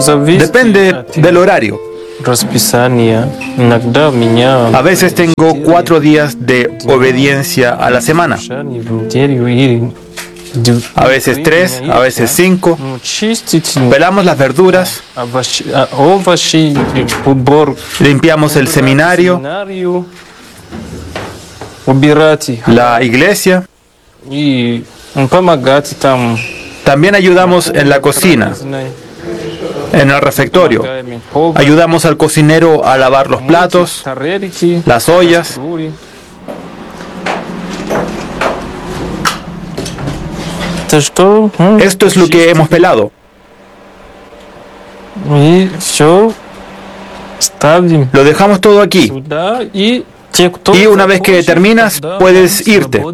Depende del horario. A veces tengo 4 días de obediencia a la semana. A veces 3, a veces 5. Pelamos las verduras. Limpiamos el seminario, la iglesia. También ayudamos en la cocina, en el refectorio. Ayudamos al cocinero a lavar los platos, las ollas. Esto es lo que hemos pelado. Lo dejamos todo aquí. Y una vez que terminas, puedes irte.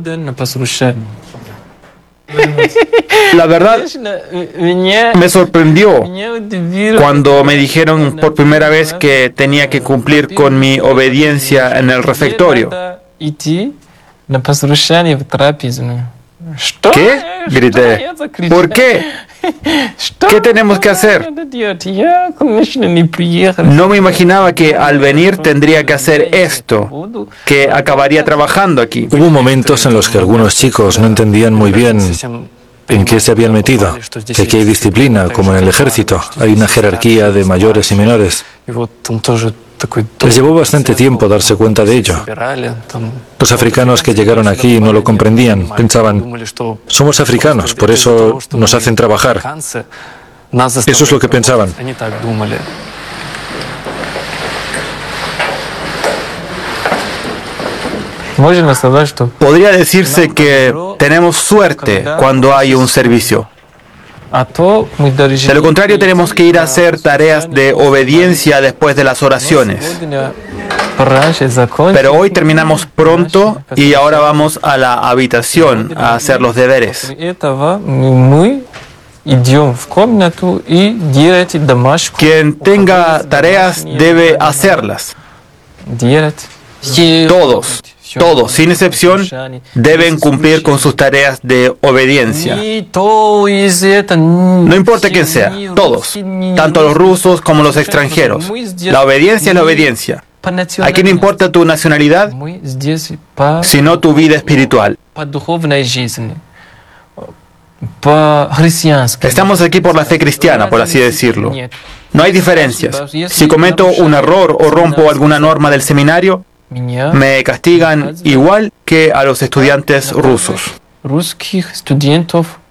La verdad, me sorprendió cuando me dijeron por primera vez que tenía que cumplir con mi obediencia en el refectorio. ¿Qué? Grité. ¿Por qué? ¿Qué tenemos que hacer? No me imaginaba que al venir tendría que hacer esto, que acabaría trabajando aquí. Hubo momentos en los que algunos chicos no entendían muy bien en qué se habían metido, que aquí hay disciplina, como en el ejército, hay una jerarquía de mayores y menores. Les llevó bastante tiempo darse cuenta de ello. Los africanos que llegaron aquí no lo comprendían, pensaban, somos africanos, por eso nos hacen trabajar. Eso es lo que pensaban. Podría decirse que tenemos suerte cuando hay un servicio. De lo contrario, tenemos que ir a hacer tareas de obediencia después de las oraciones. Pero hoy terminamos pronto y ahora vamos a la habitación a hacer los deberes. Quien tenga tareas debe hacerlas. Todos, sin excepción, deben cumplir con sus tareas de obediencia. No importa quién sea, todos, tanto los rusos como los extranjeros. La obediencia es la obediencia. Aquí no importa tu nacionalidad, sino tu vida espiritual. Estamos aquí por la fe cristiana, por así decirlo. No hay diferencias. Si cometo un error o rompo alguna norma del seminario, me castigan igual que a los estudiantes rusos.